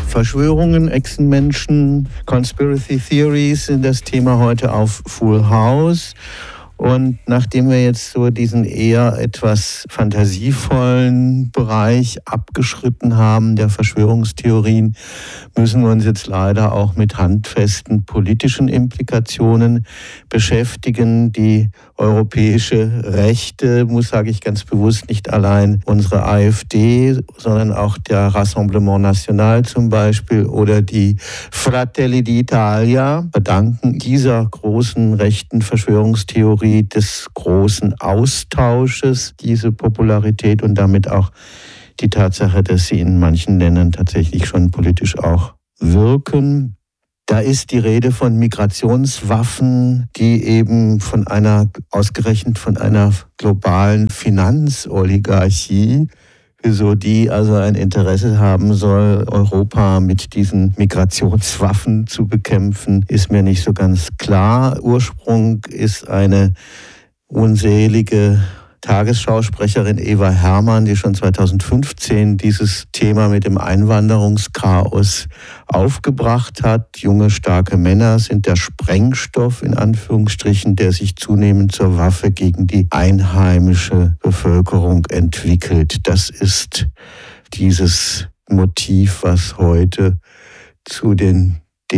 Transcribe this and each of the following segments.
Verschwörungen, Echsenmenschen, Conspiracy Theories sind das Thema heute auf Full House. Und nachdem wir jetzt so diesen eher etwas fantasievollen Bereich abgeschritten haben, der Verschwörungstheorien, müssen wir uns jetzt leider auch mit handfesten politischen Implikationen beschäftigen. Die europäische Rechte muss, sage ich ganz bewusst, nicht allein unsere AfD, sondern auch der Rassemblement National zum Beispiel oder die Fratelli d'Italia verdanken dieser großen rechten Verschwörungstheorie des großen Austausches, diese Popularität und damit auch die Tatsache, dass sie in manchen Ländern tatsächlich schon politisch auch wirken. Da ist die Rede von Migrationswaffen, die eben ausgerechnet von einer globalen Finanzoligarchie, wieso die also ein Interesse haben soll, Europa mit diesen Migrationswaffen zu bekämpfen, ist mir nicht so ganz klar. Ursprung ist eine unselige Tagesschausprecherin Eva Herrmann, die schon 2015 dieses Thema mit dem Einwanderungschaos aufgebracht hat. Junge, starke Männer sind der Sprengstoff, in Anführungsstrichen, der sich zunehmend zur Waffe gegen die einheimische Bevölkerung entwickelt. Das ist dieses Motiv, was heute zu den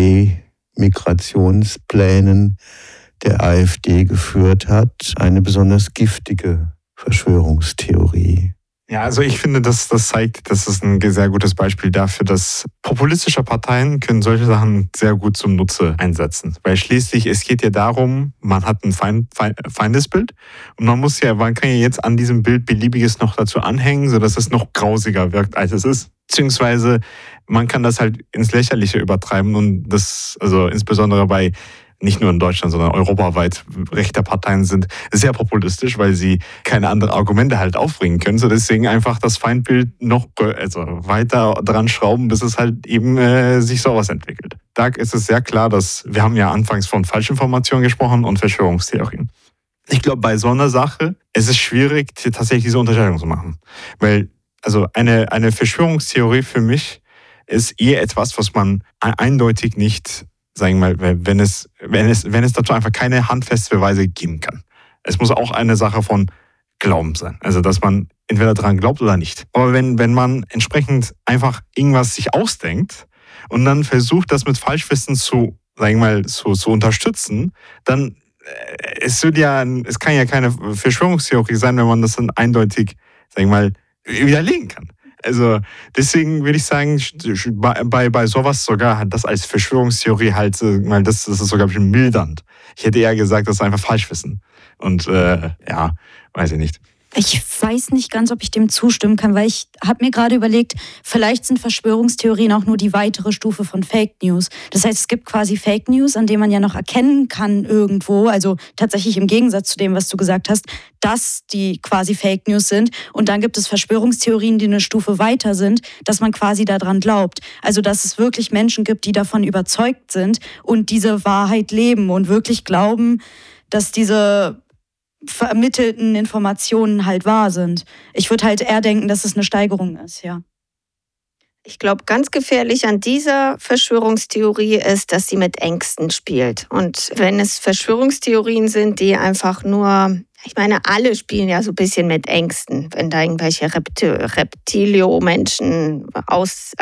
Demigrationsplänen der AfD geführt hat, eine besonders giftige Verschwörungstheorie. Ja, also ich finde, das zeigt, das ist ein sehr gutes Beispiel dafür, dass populistische Parteien können solche Sachen sehr gut zum Nutze einsetzen. Weil schließlich, es geht ja darum, man hat ein Feindesbild und man kann ja jetzt an diesem Bild Beliebiges noch dazu anhängen, sodass es noch grausiger wirkt, als es ist. Beziehungsweise man kann das halt ins Lächerliche übertreiben und das, also insbesondere bei nicht nur in Deutschland, sondern europaweit rechte Parteien sind sehr populistisch, weil sie keine anderen Argumente halt aufbringen können. So deswegen einfach das Feindbild noch weiter dran schrauben, bis es halt eben sich sowas entwickelt. Da ist es sehr klar, dass wir haben ja anfangs von Falschinformationen gesprochen und Verschwörungstheorien. Ich glaube, bei so einer Sache ist es schwierig, tatsächlich diese Unterscheidung zu machen. Weil also eine Verschwörungstheorie für mich ist eher etwas, was man eindeutig nicht, sagen wir mal, wenn es dazu einfach keine handfesten Beweise geben kann. Es muss auch eine Sache von Glauben sein. Also, dass man entweder daran glaubt oder nicht. Aber wenn man entsprechend einfach irgendwas sich ausdenkt und dann versucht, das mit Falschwissen zu unterstützen, dann es kann ja keine Verschwörungstheorie sein, wenn man das dann eindeutig, sagen wir mal, widerlegen kann. Also deswegen würde ich sagen, bei sowas sogar das als Verschwörungstheorie halt, das ist sogar ein bisschen mildernd. Ich hätte eher gesagt, das ist einfach Falschwissen. Und weiß ich nicht. Ich weiß nicht ganz, ob ich dem zustimmen kann, weil ich habe mir gerade überlegt, vielleicht sind Verschwörungstheorien auch nur die weitere Stufe von Fake News. Das heißt, es gibt quasi Fake News, an denen man ja noch erkennen kann irgendwo, also tatsächlich im Gegensatz zu dem, was du gesagt hast, dass die quasi Fake News sind. Und dann gibt es Verschwörungstheorien, die eine Stufe weiter sind, dass man quasi daran glaubt. Also, dass es wirklich Menschen gibt, die davon überzeugt sind und diese Wahrheit leben und wirklich glauben, dass diese vermittelten Informationen halt wahr sind. Ich würde halt eher denken, dass es eine Steigerung ist, ja. Ich glaube, ganz gefährlich an dieser Verschwörungstheorie ist, dass sie mit Ängsten spielt. Und wenn es Verschwörungstheorien sind, die einfach nur, ich meine, alle spielen ja so ein bisschen mit Ängsten. Wenn da irgendwelche Reptilio-Menschen aus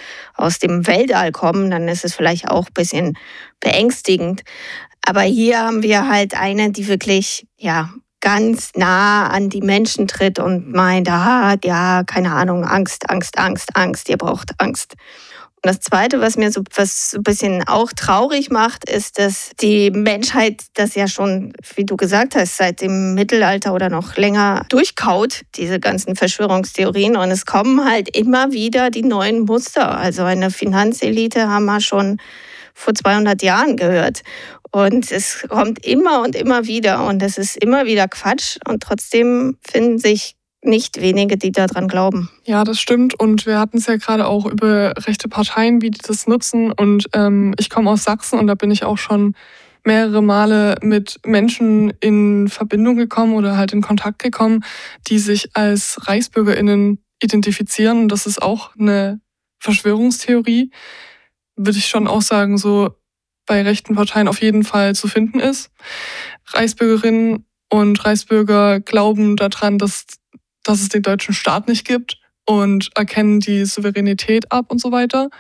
dem Weltall kommen, dann ist es vielleicht auch ein bisschen beängstigend. Aber hier haben wir halt eine, die wirklich, ganz nah an die Menschen tritt und meint, keine Ahnung, Angst, ihr braucht Angst. Und das Zweite, was mir so ein bisschen auch traurig macht, ist, dass die Menschheit das ja schon, wie du gesagt hast, seit dem Mittelalter oder noch länger durchkaut, diese ganzen Verschwörungstheorien. Und es kommen halt immer wieder die neuen Muster. Also eine Finanzelite haben wir schon vor 200 Jahren gehört. Und es kommt immer und immer wieder und es ist immer wieder Quatsch und trotzdem finden sich nicht wenige, die daran glauben. Ja, das stimmt und wir hatten es ja gerade auch über rechte Parteien, wie die das nutzen und ich komme aus Sachsen und da bin ich auch schon mehrere Male mit Menschen in Verbindung gekommen oder halt in Kontakt gekommen, die sich als ReichsbürgerInnen identifizieren und das ist auch eine Verschwörungstheorie, würde ich schon auch sagen, so bei rechten Parteien auf jeden Fall zu finden ist. Reichsbürgerinnen und Reichsbürger glauben daran, dass es den deutschen Staat nicht gibt und erkennen die Souveränität ab und so weiter.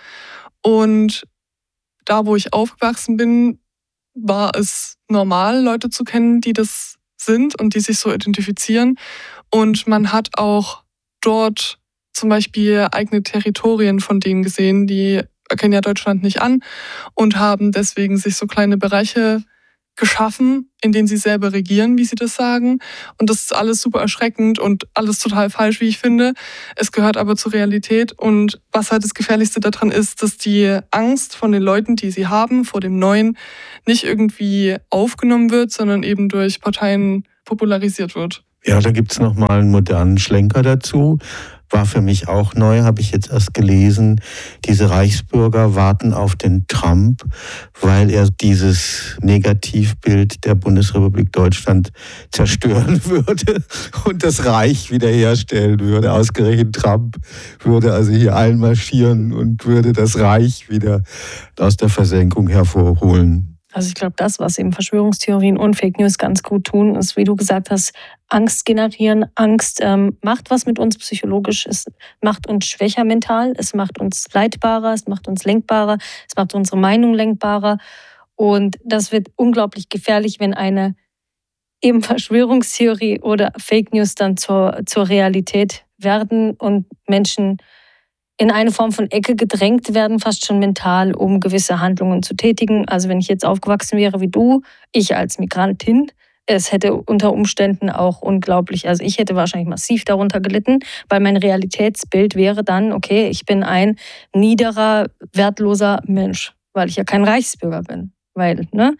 Und da, wo ich aufgewachsen bin, war es normal, Leute zu kennen, die das sind und die sich so identifizieren. Und man hat auch dort zum Beispiel eigene Territorien von denen gesehen, die erkennen ja Deutschland nicht an und haben deswegen sich so kleine Bereiche geschaffen, in denen sie selber regieren, wie sie das sagen. Und das ist alles super erschreckend und alles total falsch, wie ich finde. Es gehört aber zur Realität. Und was halt das Gefährlichste daran ist, dass die Angst von den Leuten, die sie haben, vor dem Neuen, nicht irgendwie aufgenommen wird, sondern eben durch Parteien popularisiert wird. Ja, da gibt es nochmal einen modernen Schlenker dazu. War für mich auch neu, habe ich jetzt erst gelesen. Diese Reichsbürger warten auf den Trump, weil er dieses Negativbild der Bundesrepublik Deutschland zerstören würde und das Reich wiederherstellen würde. Ausgerechnet Trump würde also hier einmarschieren und würde das Reich wieder aus der Versenkung hervorholen. Also ich glaube, das, was eben Verschwörungstheorien und Fake News ganz gut tun, ist, wie du gesagt hast, Angst generieren. Angst macht was mit uns psychologisch. Es macht uns schwächer mental, es macht uns leitbarer, es macht uns lenkbarer, es macht unsere Meinung lenkbarer. Und das wird unglaublich gefährlich, wenn eine eben Verschwörungstheorie oder Fake News dann zur Realität werden und Menschen in eine Form von Ecke gedrängt werden, fast schon mental, um gewisse Handlungen zu tätigen. Also wenn ich jetzt aufgewachsen wäre wie du, ich als Migrantin, es hätte unter Umständen auch unglaublich, also ich hätte wahrscheinlich massiv darunter gelitten, weil mein Realitätsbild wäre dann, okay, ich bin ein niederer, wertloser Mensch, weil ich ja kein Reichsbürger bin. Weil, ne?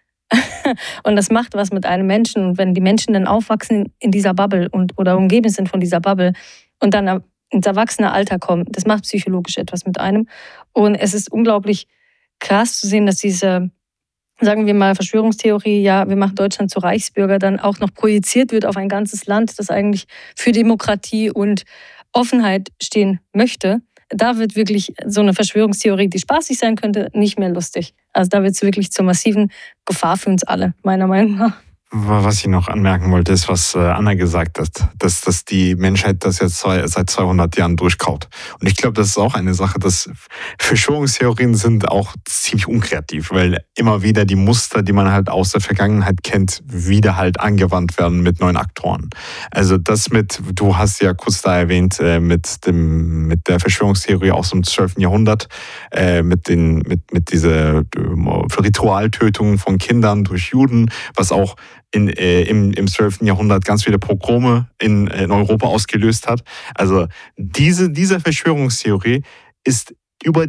Und das macht was mit einem Menschen. Und wenn die Menschen dann aufwachsen in dieser Bubble oder umgeben sind von dieser Bubble und dann ins Erwachsene-Alter kommen, das macht psychologisch etwas mit einem. Und es ist unglaublich krass zu sehen, dass diese, sagen wir mal, Verschwörungstheorie, ja, wir machen Deutschland zu Reichsbürger, dann auch noch projiziert wird auf ein ganzes Land, das eigentlich für Demokratie und Offenheit stehen möchte. Da wird wirklich so eine Verschwörungstheorie, die spaßig sein könnte, nicht mehr lustig. Also da wird es wirklich zur massiven Gefahr für uns alle, meiner Meinung nach. Was ich noch anmerken wollte, ist, was Anna gesagt hat, dass die Menschheit das jetzt seit 200 Jahren durchkaut. Und ich glaube, das ist auch eine Sache, dass Verschwörungstheorien sind auch ziemlich unkreativ, weil immer wieder die Muster, die man halt aus der Vergangenheit kennt, wieder halt angewandt werden mit neuen Aktoren. Also das du hast ja kurz da erwähnt, mit der Verschwörungstheorie aus dem 12. Jahrhundert, mit dieser Ritualtötung von Kindern durch Juden, was auch im 12. Jahrhundert ganz viele Pogrome in Europa ausgelöst hat. Also diese Verschwörungstheorie ist über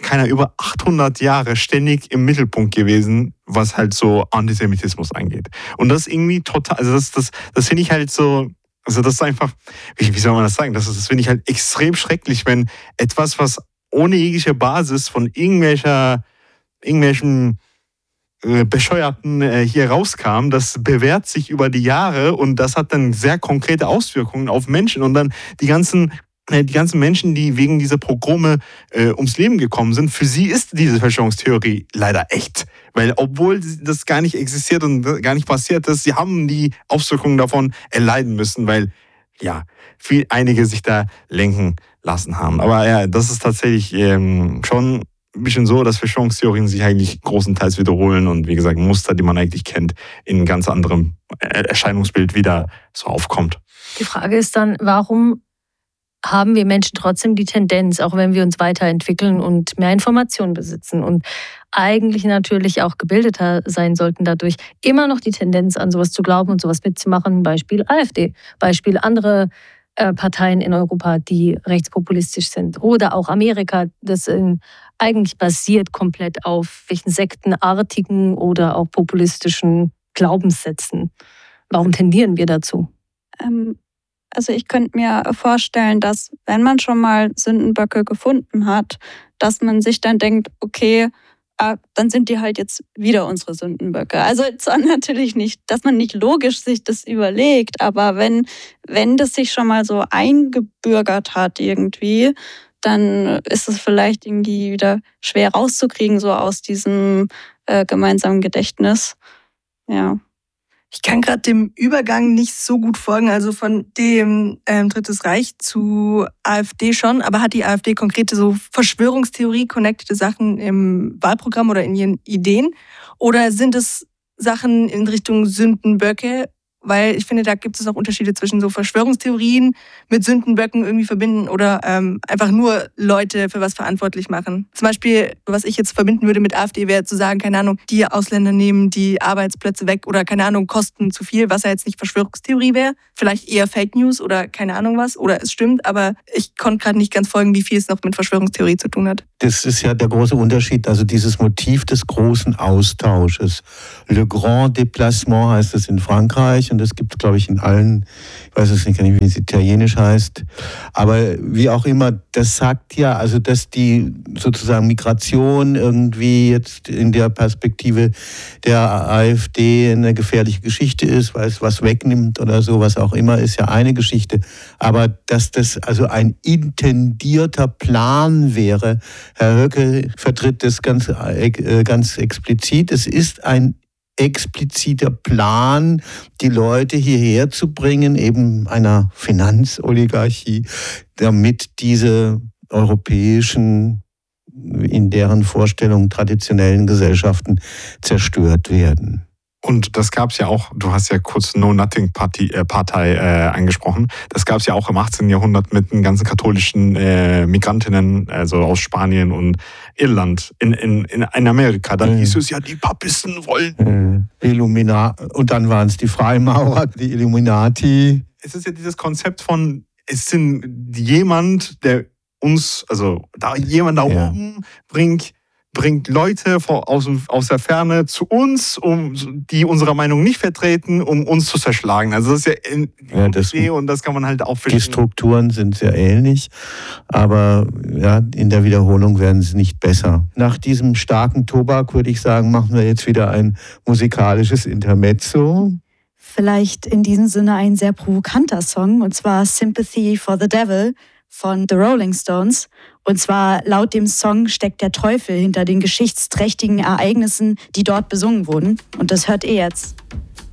800 Jahre ständig im Mittelpunkt gewesen, was halt so Antisemitismus angeht. Und das irgendwie total, also das finde ich halt so, also das ist einfach, wie soll man das sagen, das finde ich halt extrem schrecklich, wenn etwas, was ohne jegliche Basis von irgendwelchen Bescheuerten hier rauskam, das bewährt sich über die Jahre und das hat dann sehr konkrete Auswirkungen auf Menschen und dann die ganzen Menschen, die wegen dieser Pogrome ums Leben gekommen sind, für sie ist diese Verschwörungstheorie leider echt. Weil obwohl das gar nicht existiert und gar nicht passiert ist, sie haben die Auswirkungen davon erleiden müssen, weil ja, einige sich da lenken lassen haben. Aber ja, das ist tatsächlich schon ein bisschen so, dass Verschwörungstheorien sich eigentlich großenteils wiederholen und wie gesagt, Muster, die man eigentlich kennt, in einem ganz anderem Erscheinungsbild wieder so aufkommt. Die Frage ist dann, warum haben wir Menschen trotzdem die Tendenz, auch wenn wir uns weiterentwickeln und mehr Informationen besitzen und eigentlich natürlich auch gebildeter sein sollten dadurch, immer noch die Tendenz an sowas zu glauben und sowas mitzumachen, Beispiel AfD, Beispiel andere Parteien in Europa, die rechtspopulistisch sind oder auch Amerika, das eigentlich basiert komplett auf welchen sektenartigen oder auch populistischen Glaubenssätzen. Warum tendieren wir dazu? Also ich könnte mir vorstellen, dass wenn man schon mal Sündenböcke gefunden hat, dass man sich dann denkt, okay, dann sind die halt jetzt wieder unsere Sündenböcke. Also zwar natürlich nicht, dass man nicht logisch sich das überlegt, aber wenn das sich schon mal so eingebürgert hat irgendwie, dann ist es vielleicht irgendwie wieder schwer rauszukriegen, so aus diesem gemeinsamen Gedächtnis. Ja. Ich kann gerade dem Übergang nicht so gut folgen, also von dem Drittes Reich zu AfD schon, aber hat die AfD konkrete so Verschwörungstheorie-connectede Sachen im Wahlprogramm oder in ihren Ideen? Oder sind es Sachen in Richtung Sündenböcke? Weil ich finde, da gibt es auch Unterschiede zwischen so Verschwörungstheorien mit Sündenböcken irgendwie verbinden oder einfach nur Leute für was verantwortlich machen. Zum Beispiel, was ich jetzt verbinden würde mit AfD, wäre zu sagen, keine Ahnung, die Ausländer nehmen die Arbeitsplätze weg oder keine Ahnung, kosten zu viel, was ja jetzt nicht Verschwörungstheorie wäre. Vielleicht eher Fake News oder keine Ahnung was oder es stimmt, aber ich konnte gerade nicht ganz folgen, wie viel es noch mit Verschwörungstheorie zu tun hat. Das ist ja der große Unterschied, also dieses Motiv des großen Austausches. Le Grand Déplacement heißt es in Frankreich und das gibt es, glaube ich, in allen, ich weiß es nicht, wie es italienisch heißt, aber wie auch immer, das sagt ja, also dass die sozusagen Migration irgendwie jetzt in der Perspektive der AfD eine gefährliche Geschichte ist, weil es was wegnimmt oder so, was auch immer, ist ja eine Geschichte, aber dass das also ein intendierter Plan wäre, Herr Höcke vertritt das ganz explizit. Es ist ein expliziter Plan, die Leute hierher zu bringen, eben einer Finanzoligarchie, damit diese europäischen, in deren Vorstellung traditionellen Gesellschaften zerstört werden. Und das gab es ja auch, du hast ja kurz No-Nothing-Partei angesprochen, das gab es ja auch im 18. Jahrhundert mit den ganzen katholischen Migrantinnen, also aus Spanien und Irland, in Amerika. Dann hieß es ja, die Papisten wollen. Und dann waren es die Freimaurer, die Illuminati. Es ist ja dieses Konzept von, es sind jemand, der uns, also da jemand da oben bringt Leute aus der Ferne zu uns, die unsere Meinung nicht vertreten, um uns zu zerschlagen. Also das ist ja das Idee und das kann man halt auch verstehen. Die Strukturen sind sehr ähnlich, aber ja, in der Wiederholung werden sie nicht besser. Nach diesem starken Tobak würde ich sagen, machen wir jetzt wieder ein musikalisches Intermezzo. Vielleicht in diesem Sinne ein sehr provokanter Song, und zwar Sympathy for the Devil von The Rolling Stones. Und zwar laut dem Song steckt der Teufel hinter den geschichtsträchtigen Ereignissen, die dort besungen wurden. Und das hört ihr jetzt.